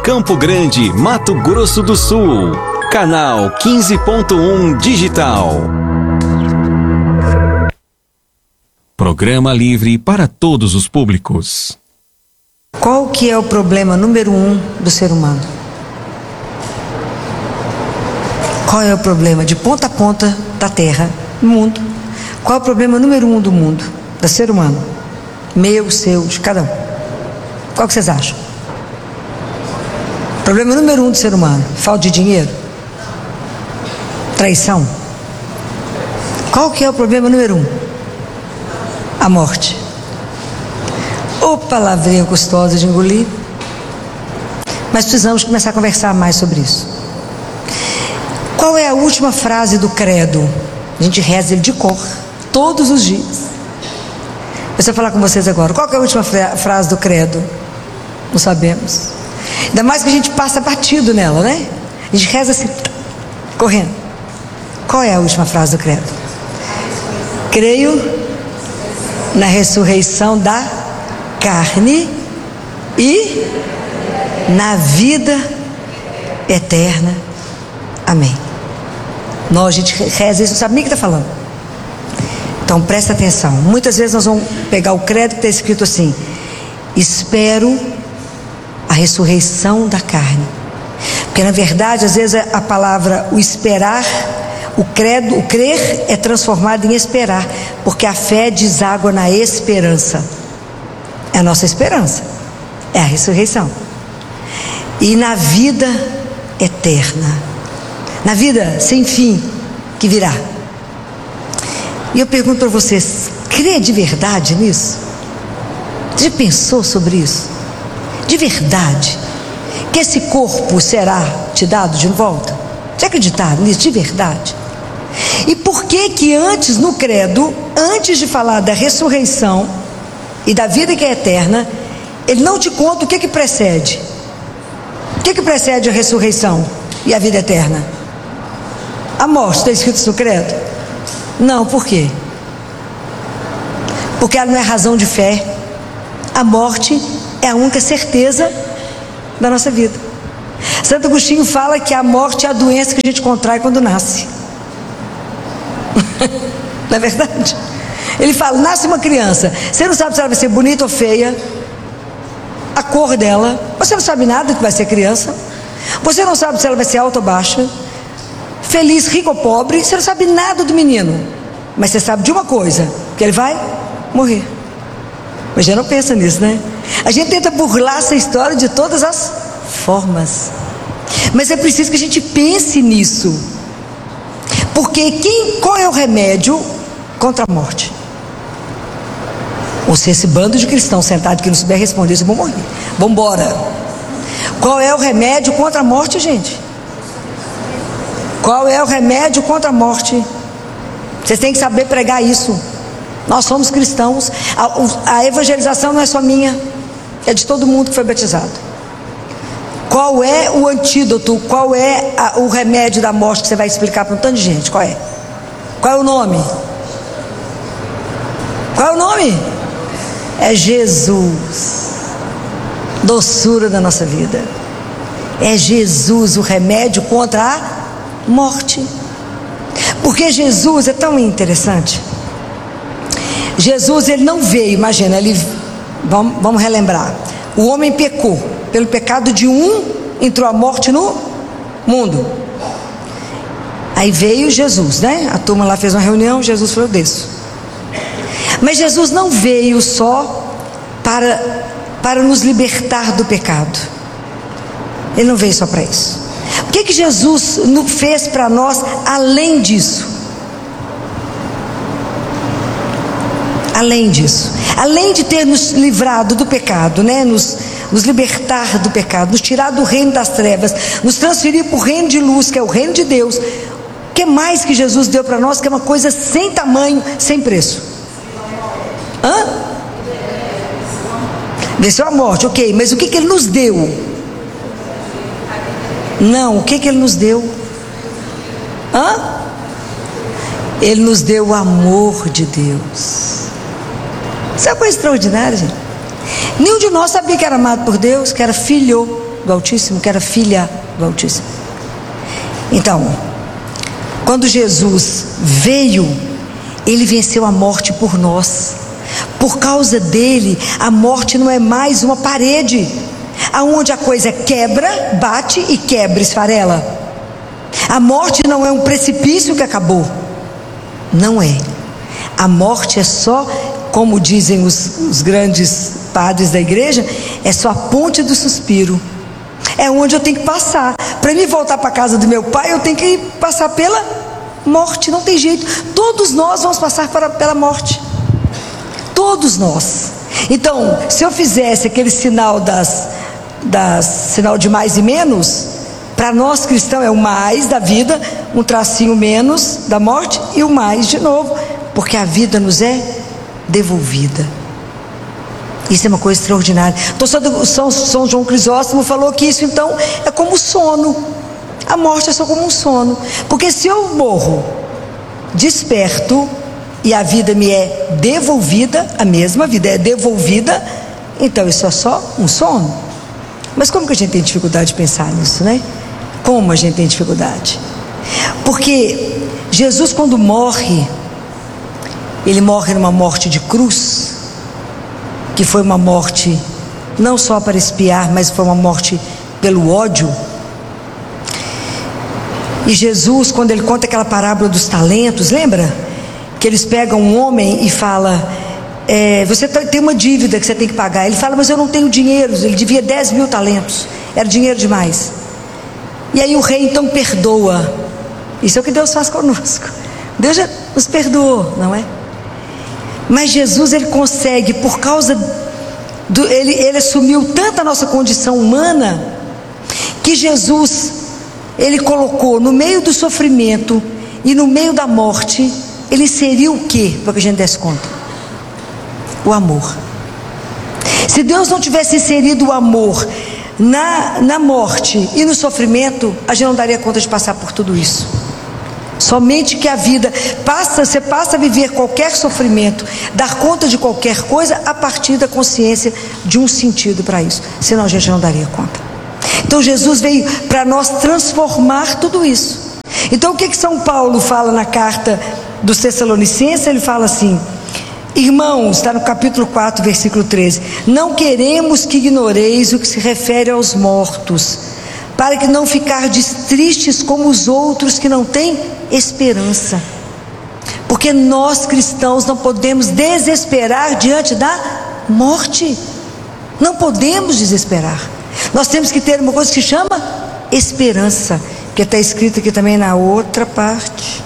Campo Grande, Mato Grosso do Sul. Canal 15.1 Digital. Programa livre para todos os públicos. Qual que é o problema número 1 do ser humano? Qual é o problema de ponta a ponta da Terra, do mundo? Qual é o problema número 1 do mundo, do ser humano? Meu, seu, de cada um. Qual que vocês acham? Problema número 1 do ser humano: falta de dinheiro? Traição? Qual que é o problema número 1? A morte. Ô palavrinha gostosa de engolir. Mas precisamos começar a conversar mais sobre isso. Qual é a última frase do credo? A gente reza ele de cor, todos os dias. Eu vou falar com vocês agora. Qual que é a última frase do credo? Não sabemos. Ainda mais que a gente passa batido nela, né? A gente reza assim, correndo. Qual é a última frase do credo? Creio na ressurreição da carne e na vida eterna. Amém. Nós, a gente reza isso, não sabe nem o que está falando. Então presta atenção. Muitas vezes nós vamos pegar o credo que está escrito assim: espero a ressurreição da carne. Porque na verdade, às vezes a palavra o esperar, o credo, o crer é transformado em esperar, porque a fé deságua na esperança. É a nossa esperança, é a ressurreição. E na vida eterna, na vida sem fim que virá. E eu pergunto para vocês: crê de verdade nisso? Você já pensou sobre isso? De verdade que esse corpo será te dado de volta? Já acreditaram nisso de verdade? E por que antes no credo, antes de falar da ressurreição e da vida que é eterna, ele não te conta o que precede? O que precede a ressurreição e a vida eterna? A morte, está escrito no credo? Não, por quê? Porque ela não é razão de fé. A morte é a única certeza da nossa vida. Santo Agostinho fala que a morte é a doença que a gente contrai quando nasce. Não é verdade? Ele fala: nasce uma criança, você não sabe se ela vai ser bonita ou feia, a cor dela, você não sabe nada que vai ser criança, você não sabe se ela vai ser alta ou baixa, feliz, rico ou pobre, você não sabe nada do menino, mas você sabe de uma coisa: que ele vai morrer. Mas já não pensa nisso, né? A gente tenta burlar essa história de todas as formas, mas é preciso que a gente pense nisso. Porque qual é o remédio contra a morte? Ou se esse bando de cristãos sentado que não souber responder, eles vão morrer. Vamos embora. Qual é o remédio contra a morte, gente? Qual é o remédio contra a morte? Vocês têm que saber pregar isso. Nós somos cristãos. A evangelização não é só minha, é de todo mundo que foi batizado. Qual é o antídoto? Qual é o remédio da morte que você vai explicar para um tanto de gente? Qual é? Qual é o nome? Qual é o nome? É Jesus. Doçura da nossa vida. É Jesus o remédio contra a morte. Porque Jesus é tão interessante. Jesus, ele não veio, imagina, vamos relembrar. O homem pecou. Pelo pecado de um, entrou a morte no mundo. Aí veio Jesus, né? A turma lá fez uma reunião, Jesus falou: eu desço. Mas Jesus não veio só para nos libertar do pecado. Ele não veio só para isso. O que Jesus fez para nós além disso? Além disso, além de ter nos livrado do pecado, né? Nos libertar do pecado, nos tirar do reino das trevas, nos transferir para o reino de luz, que é o reino de Deus. O que mais que Jesus deu para nós, que é uma coisa sem tamanho, sem preço? Venceu a morte, ok, mas o que ele nos deu? Não, o que ele nos deu? Ele nos deu o amor de Deus. Isso é uma coisa extraordinária, gente. Nenhum de nós sabia que era amado por Deus, que era filho. do Altíssimo, que era filha do Altíssimo. Então, quando Jesus veio, ele venceu a morte por nós. Por causa dele, a morte não é mais uma parede, aonde a coisa quebra, bate e quebra, esfarela. A morte não é um precipício que acabou. Não é. A morte é só, como dizem os grandes padres da igreja, é só a ponte do suspiro. É onde eu tenho que passar. Para mim voltar para a casa do meu pai, eu tenho que passar pela morte. Não tem jeito. Todos nós vamos passar pela morte. Todos nós. Então, se eu fizesse aquele sinal sinal de mais e menos, para nós cristãos é o mais da vida, um tracinho menos da morte e o mais de novo, porque a vida nos é devolvida. Isso é uma coisa extraordinária. Então São João Crisóstomo falou que isso então é como sono. A morte é só como um sono. Porque se eu morro, desperto e a vida me é devolvida, a mesma vida é devolvida, então isso é só um sono. Mas como que a gente tem dificuldade de pensar nisso, né? Como a gente tem dificuldade? Porque Jesus, quando morre, ele morre numa morte de cruz, que foi uma morte não só para expiar, mas foi uma morte pelo ódio. E Jesus, quando ele conta aquela parábola dos talentos, lembra? Que eles pegam um homem e fala, você tem uma dívida que você tem que pagar. Ele fala, mas eu não tenho dinheiro. Ele devia 10.000 talentos, era dinheiro demais. E aí o rei então perdoa. Isso é o que Deus faz conosco. Deus já nos perdoou, não é? Mas Jesus, ele consegue, por causa ele assumiu tanta nossa condição humana, que Jesus, ele colocou no meio do sofrimento e no meio da morte, ele inseriu o que? Para que a gente desse conta? O amor. Se Deus não tivesse inserido o amor na morte e no sofrimento, a gente não daria conta de passar por tudo isso. Somente que a vida você passa a viver qualquer sofrimento, dar conta de qualquer coisa a partir da consciência de um sentido para isso, senão a gente não daria conta. Então Jesus veio para nós transformar tudo isso. Então o que São Paulo fala na carta dos Tessalonicenses? Ele fala assim: irmãos, está no capítulo 4, versículo 13: não queremos que ignoreis o que se refere aos mortos, para que não ficardes tristes como os outros que não têm esperança. Porque nós cristãos não podemos desesperar diante da morte. Não podemos desesperar. Nós temos que ter uma coisa que se chama esperança, que está escrito aqui também na outra parte,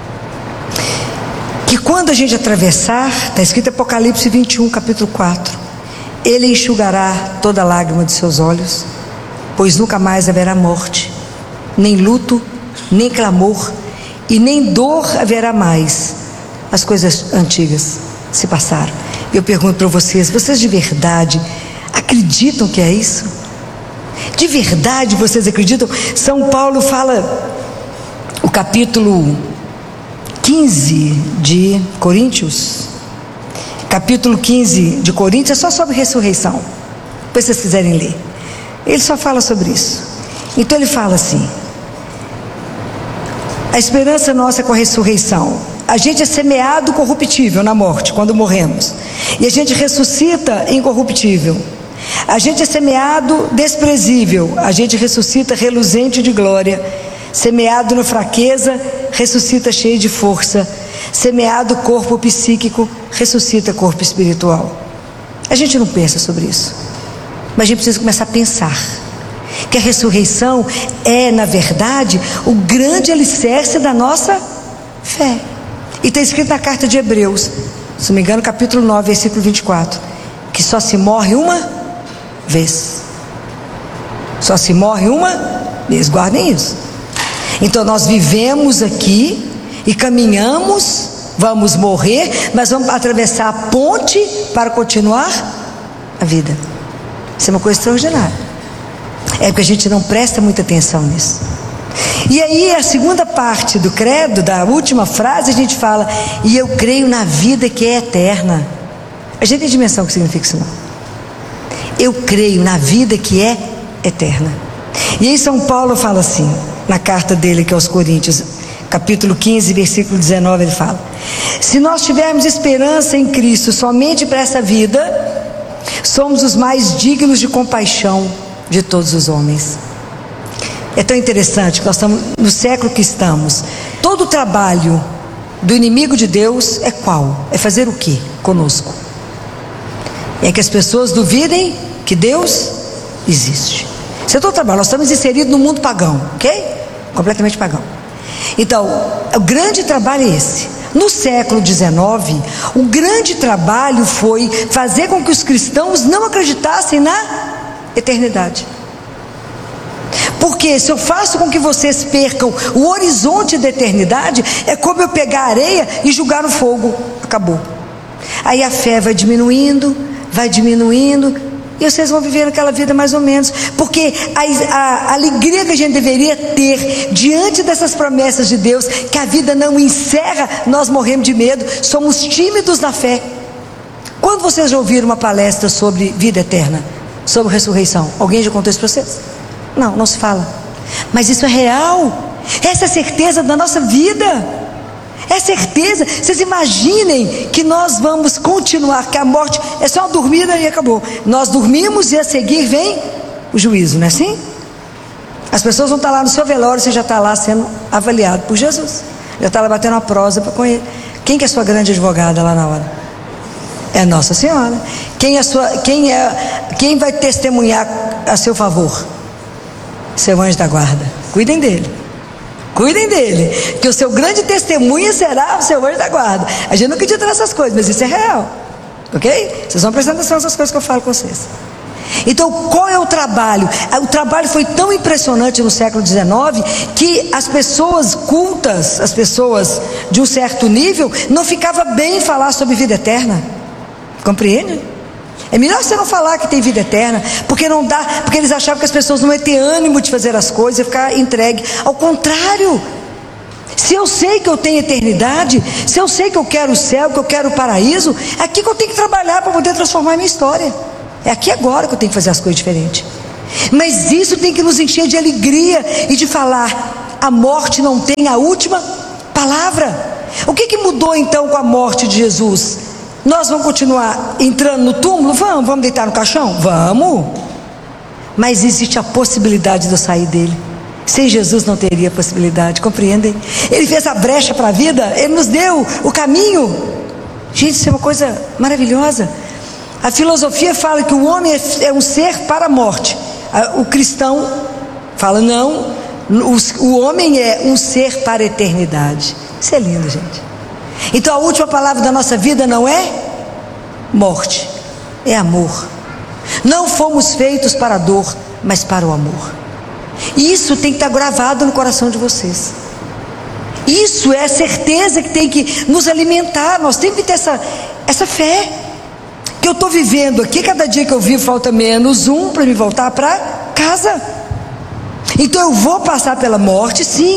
que quando a gente atravessar, está escrito em Apocalipse 21, capítulo 4, ele enxugará toda lágrima de seus olhos, pois nunca mais haverá morte, nem luto, nem clamor, e nem dor haverá mais. As coisas antigas se passaram. Eu pergunto para vocês de verdade acreditam que é isso? De verdade vocês acreditam? São Paulo fala, o capítulo 15 de Coríntios, capítulo 15 de Coríntios é só sobre ressurreição, depois vocês quiserem ler, ele só fala sobre isso. Então ele fala assim: a esperança nossa é com a ressurreição. A gente é semeado corruptível na morte, quando morremos, e a gente ressuscita incorruptível. A gente é semeado desprezível, a gente ressuscita reluzente de glória. Semeado na fraqueza, ressuscita cheio de força. Semeado corpo psíquico, ressuscita corpo espiritual. A gente não pensa sobre isso, mas a gente precisa começar a pensar que a ressurreição é, na verdade, o grande alicerce da nossa fé. E está escrito na carta de Hebreus, se não me engano, capítulo 9, versículo 24, que só se morre uma vez. Só se morre uma vez, guardem isso. Então nós vivemos aqui e caminhamos, vamos morrer, mas vamos atravessar a ponte para continuar a vida. Isso é uma coisa extraordinária. É porque a gente não presta muita atenção nisso. E aí a segunda parte do credo, da última frase, a gente fala: e eu creio na vida que é eterna. A gente tem dimensão que significa isso não? Eu creio na vida que é eterna. E aí São Paulo fala assim, na carta dele aqui aos Coríntios, capítulo 15, versículo 19, ele fala: se nós tivermos esperança em Cristo somente para essa vida, somos os mais dignos de compaixão de todos os homens. É tão interessante que nós estamos no século que estamos. Todo o trabalho do inimigo de Deus é qual? É fazer o que conosco? É que as pessoas duvidem que Deus existe. Esse é todo o trabalho. Nós estamos inseridos no mundo pagão, ok? Completamente pagão. Então, o grande trabalho é esse. No século XIX, o grande trabalho foi fazer com que os cristãos não acreditassem na eternidade. Porque se eu faço com que vocês percam o horizonte da eternidade, é como eu pegar areia e jogar no fogo. Acabou. Aí a fé vai diminuindo, e vocês vão viver aquela vida mais ou menos. Porque a alegria que a gente deveria ter diante dessas promessas de Deus, que a vida não encerra, nós morremos de medo, somos tímidos na fé. Quando vocês já ouviram uma palestra sobre vida eterna, sobre ressurreição? Alguém já contou isso para vocês? Não, não se fala. Mas isso é real. Essa é a certeza da nossa vida. É certeza. Vocês imaginem que nós vamos continuar, que a morte é só uma dormida e acabou. Nós dormimos e a seguir vem o juízo, não é assim? As pessoas vão estar lá no seu velório, você já está lá sendo avaliado por Jesus. Já está lá batendo uma prosa para conhecer. Quem que é a sua grande advogada lá na hora? É Nossa Senhora. Quem vai testemunhar a seu favor? Seu anjo da guarda. Cuidem dele, que o seu grande testemunha será o seu anjo da guarda. A gente não acredita nessas coisas, mas isso é real, ok? Vocês vão prestar atenção nessas coisas que eu falo com vocês. Então, qual é o trabalho? O trabalho foi tão impressionante no século XIX, que as pessoas cultas, as pessoas de um certo nível, não ficava bem falar sobre vida eterna. Compreende? É melhor você não falar que tem vida eterna, porque não dá, porque eles achavam que as pessoas não iam ter ânimo de fazer as coisas e ficar entregue. Ao contrário, se eu sei que eu tenho eternidade, se eu sei que eu quero o céu, que eu quero o paraíso, é aqui que eu tenho que trabalhar para poder transformar a minha história. É aqui agora que eu tenho que fazer as coisas diferentes. Mas isso tem que nos encher de alegria e de falar: a morte não tem a última palavra. O que mudou então com a morte de Jesus? Nós vamos continuar entrando no túmulo? Vamos deitar no caixão? Vamos. Mas existe a possibilidade de eu sair dele. Sem Jesus não teria possibilidade, compreendem? Ele fez a brecha para a vida, ele nos deu o caminho. Gente, isso é uma coisa maravilhosa. A filosofia fala que o homem é um ser para a morte. O cristão fala: não, o homem é um ser para a eternidade. Isso é lindo, gente. Então a última palavra da nossa vida não é morte, é amor. Não fomos feitos para a dor, mas para o amor. Isso tem que estar gravado no coração de vocês. Isso é a certeza que tem que nos alimentar. Nós temos que ter essa fé que eu estou vivendo aqui. Cada dia que eu vivo falta menos um para me voltar para casa. Então eu vou passar pela morte, sim,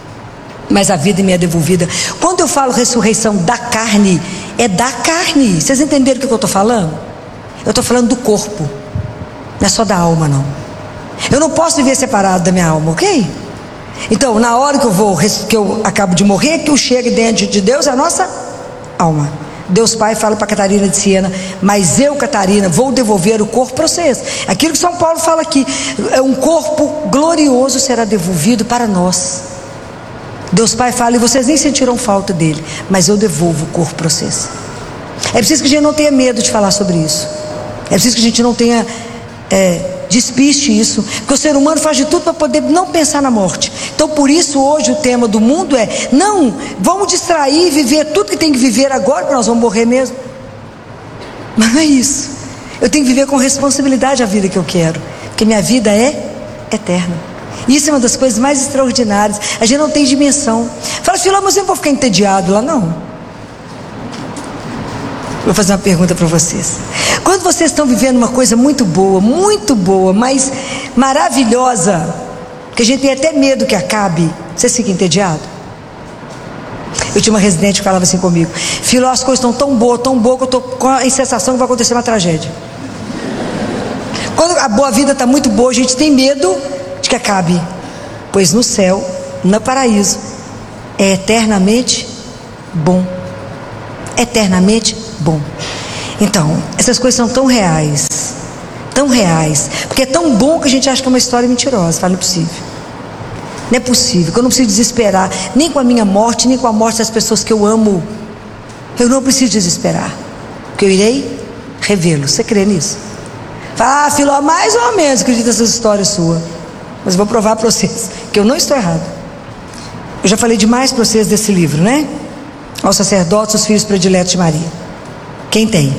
mas a vida me é devolvida. Quando eu falo ressurreição da carne, é da carne. Vocês entenderam o que eu estou falando? Eu estou falando do corpo, não é só da alma, não. Eu não posso viver separado da minha alma, ok? Então, na hora que eu acabo de morrer, que eu chego dentro de Deus, a nossa alma. Deus Pai fala para Catarina de Siena: mas eu, Catarina, vou devolver o corpo para vocês. Aquilo que São Paulo fala aqui, um corpo glorioso será devolvido para nós. Deus Pai fala: e vocês nem sentirão falta dele, mas eu devolvo o corpo para vocês. É preciso que a gente não tenha medo de falar sobre isso. É preciso que a gente não tenha despiste isso, porque o ser humano faz de tudo para poder não pensar na morte. Então por isso hoje o tema do mundo é: não, vamos distrair e viver tudo que tem que viver agora, porque nós vamos morrer mesmo. Mas não é isso. Eu tenho que viver com responsabilidade a vida que eu quero, porque minha vida é eterna. Isso é uma das coisas mais extraordinárias. A gente não tem dimensão. Fala: filho, mas eu não vou ficar entediado lá, não. Vou fazer uma pergunta para vocês. Quando vocês estão vivendo uma coisa muito boa, mas maravilhosa, que a gente tem até medo que acabe, vocês ficam entediados? Eu tinha uma residente que falava assim comigo: filho, as coisas estão tão boas, que eu estou com a sensação que vai acontecer uma tragédia. Quando a boa vida está muito boa, a gente tem medo de que acabe. Pois no céu, no paraíso, é eternamente bom. Eternamente bom. Então, essas coisas são tão reais, porque é tão bom que a gente acha que é uma história mentirosa. Fala, não é possível. Não é possível, que eu não preciso desesperar, nem com a minha morte, nem com a morte das pessoas que eu amo. Eu não preciso desesperar, porque eu irei revê-lo. Você crê nisso? Fala, Filó, mais ou menos acredito nessas histórias suas, mas vou provar para vocês que eu não estou errado. Eu já falei demais para vocês desse livro, né? Aos sacerdotes, os filhos prediletos de Maria. Quem tem?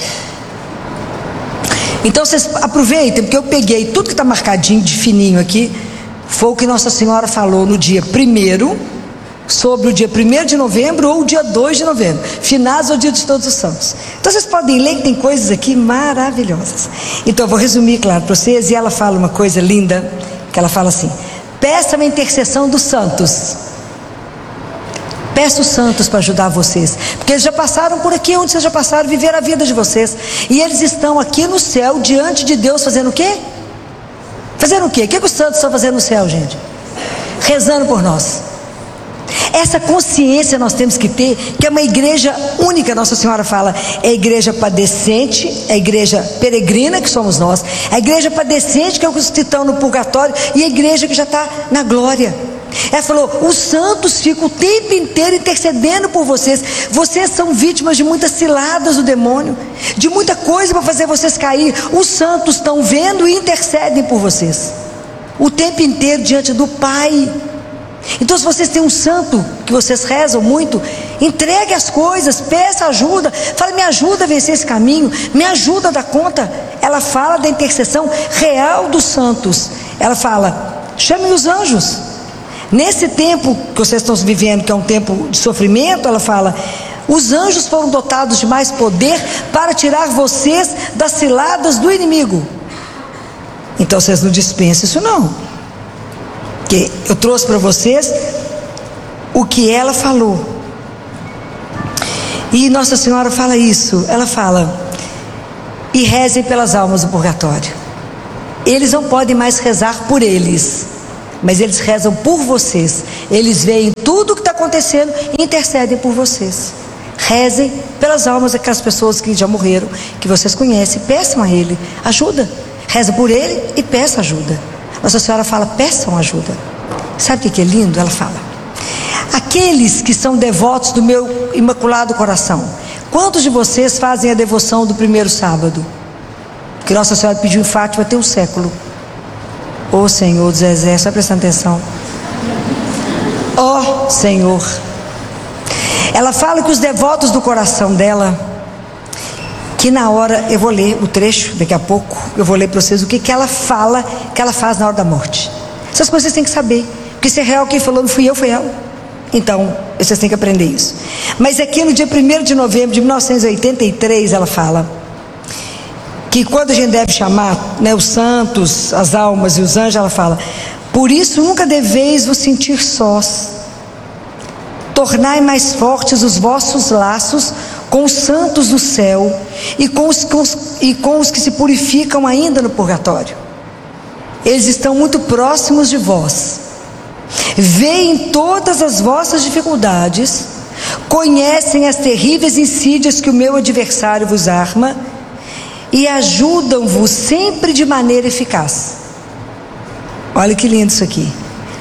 Então vocês aproveitem, porque eu peguei tudo que está marcadinho de fininho aqui. Foi o que Nossa Senhora falou no dia 1º, sobre o dia 1º de novembro ou o dia 2 de novembro, finados ao dia de Todos os Santos. Então vocês podem ler que tem coisas aqui maravilhosas. Então eu vou resumir, claro, para vocês. E ela fala uma coisa linda, que ela fala assim: peça a intercessão dos santos. Peça os santos para ajudar vocês, porque eles já passaram por aqui onde vocês já passaram, viveram a vida de vocês, e eles estão aqui no céu, diante de Deus, fazendo o quê? Fazendo o quê? O que os santos estão fazendo no céu, gente? Rezando por nós. Essa consciência nós temos que ter, que é uma igreja única. Nossa Senhora fala, é a igreja padecente, é a igreja peregrina, que somos nós, a igreja padecente, que é os que estão no purgatório, e a igreja que já está na glória. Ela falou, os santos ficam o tempo inteiro intercedendo por vocês. Vocês são vítimas de muitas ciladas do demônio, de muita coisa para fazer vocês cair. Os santos estão vendo e intercedem por vocês o tempo inteiro diante do Pai. Então, se vocês têm um santo que vocês rezam muito, entregue as coisas, peça ajuda, fala, me ajuda a vencer esse caminho, me ajuda a dar conta. Ela fala da intercessão real dos santos. Ela fala, chame os anjos. Nesse tempo que vocês estão vivendo, que é um tempo de sofrimento, ela fala, os anjos foram dotados de mais poder para tirar vocês das ciladas do inimigo. Então vocês não dispensem isso não, porque eu trouxe para vocês o que ela falou. E Nossa Senhora fala isso, ela fala, e rezem pelas almas do purgatório. Eles não podem mais rezar por eles, mas eles rezam por vocês. Eles veem tudo o que está acontecendo e intercedem por vocês. Rezem pelas almas daquelas pessoas que já morreram, que vocês conhecem, peçam a Ele ajuda. Reza por Ele e peça ajuda. Nossa Senhora fala, peçam ajuda. Sabe o que é lindo? Ela fala, aqueles que são devotos do meu imaculado coração, quantos de vocês fazem a devoção do primeiro sábado? Que Nossa Senhora pediu em Fátima tem um século. Ó Senhor dos Exércitos, está prestando atenção? Ó Senhor. Ela fala que os devotos do coração dela, que na hora, eu vou ler o trecho, daqui a pouco, eu vou ler para vocês o que ela fala, que ela faz na hora da morte. Essas coisas vocês têm que saber, porque se é real, quem falou não fui eu, foi ela. Então, vocês têm que aprender isso. Mas aqui no dia 1º de novembro de 1983, ela fala que quando a gente deve chamar, né, os santos, as almas e os anjos, ela fala, por isso nunca deveis vos sentir sós, tornai mais fortes os vossos laços com os santos do céu e com os que se purificam ainda no purgatório. Eles estão muito próximos de vós, veem todas as vossas dificuldades, conhecem as terríveis insídias que o meu adversário vos arma e ajudam-vos sempre de maneira eficaz. Olha que lindo isso aqui.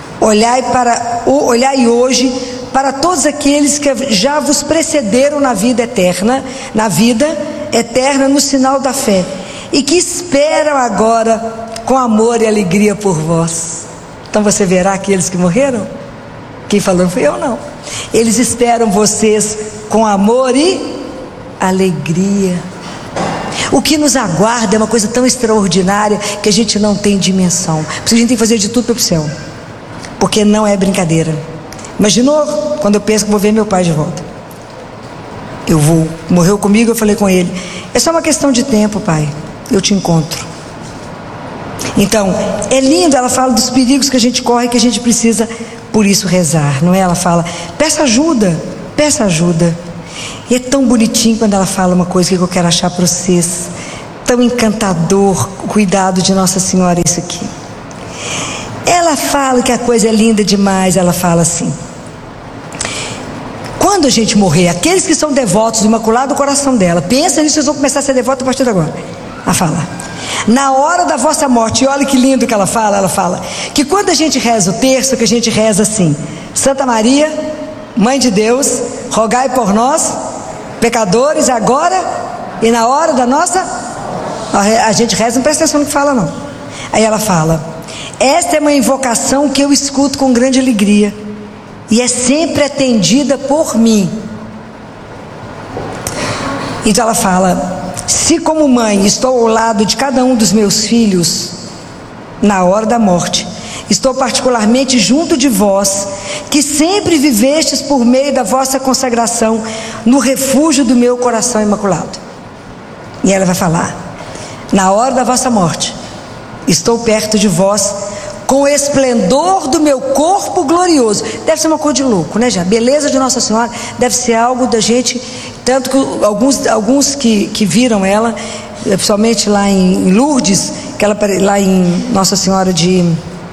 Olhai hoje para todos aqueles que já vos precederam na vida eterna, no sinal da fé, e que esperam agora com amor e alegria por vós. Então você verá aqueles que morreram? Quem falou não fui eu não. Eles esperam vocês com amor e alegria. O que nos aguarda é uma coisa tão extraordinária que a gente não tem dimensão. Por isso a gente tem que fazer de tudo para o céu, porque não é brincadeira. Imaginou quando eu penso que vou ver meu pai de volta? Morreu comigo, eu falei com ele, é só uma questão de tempo, pai, eu te encontro. Então, é lindo, ela fala dos perigos que a gente corre, que a gente precisa, por isso, rezar, não é? Ela fala, peça ajuda, peça ajuda. E é tão bonitinho quando ela fala uma coisa que eu quero achar para vocês, tão encantador o cuidado de Nossa Senhora isso aqui. Ela fala que a coisa é linda demais. Ela fala assim: quando a gente morrer, aqueles que são devotos do Imaculado Coração dela, pensa nisso, vocês vão começar a ser devotos a partir de agora. Ela fala: na hora da vossa morte, e olha que lindo que ela fala que quando a gente reza o terço, que a gente reza assim: Santa Maria, Mãe de Deus, rogai por nós, pecadores, agora e na hora da nossa... A gente reza, não presta atenção no que fala não. Aí ela fala: esta é uma invocação que eu escuto com grande alegria e é sempre atendida por mim. Então ela fala: se como mãe estou ao lado de cada um dos meus filhos na hora da morte, estou particularmente junto de vós, que sempre vivestes por meio da vossa consagração no refúgio do meu coração imaculado. E ela vai falar: na hora da vossa morte, estou perto de vós com o esplendor do meu corpo glorioso. Deve ser uma coisa de louco, né, já? Beleza de Nossa Senhora deve ser algo da gente. Tanto que alguns que viram ela, principalmente lá em Lourdes, que ela, lá em Nossa Senhora de...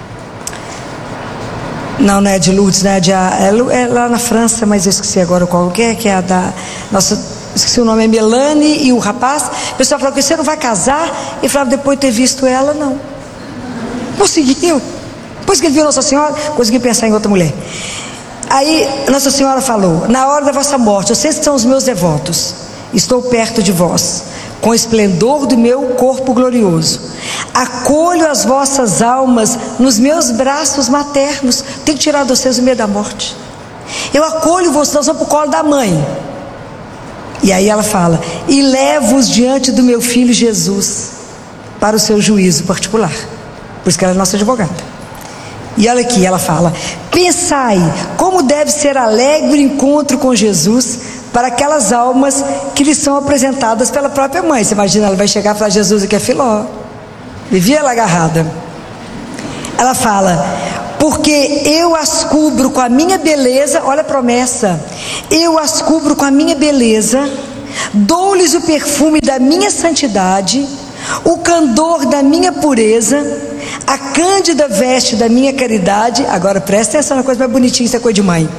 Não é de Lourdes, né? É lá na França, mas eu esqueci agora qual que é a da... esqueci o nome, é Melanie e o rapaz. O pessoal falou que você não vai casar. E falava, depois de ter visto ela, não. Conseguiu. Depois que ele viu Nossa Senhora, conseguiu pensar em outra mulher. Aí Nossa Senhora falou: na hora da vossa morte, vocês que são os meus devotos, estou perto de vós, com o esplendor do meu corpo glorioso. Acolho as vossas almas nos meus braços maternos. Tenho que tirar de vocês o medo da morte. Eu acolho vocês, nós vamos para o colo da mãe. E aí ela fala: e levo-os diante do meu filho Jesus, para o seu juízo particular. Por isso que ela é nossa advogada. E olha aqui, ela fala: pensai como deve ser alegre o encontro com Jesus para aquelas almas que lhe são apresentadas pela própria mãe. Você imagina, ela vai chegar e falar: Jesus aqui é Filó, vivia ela agarrada. Ela fala: porque eu as cubro com a minha beleza. Olha a promessa: eu as cubro com a minha beleza, dou-lhes o perfume da minha santidade, o candor da minha pureza, a cândida veste da minha caridade. Agora presta atenção na coisa mais bonitinha, isso é coisa de mãe.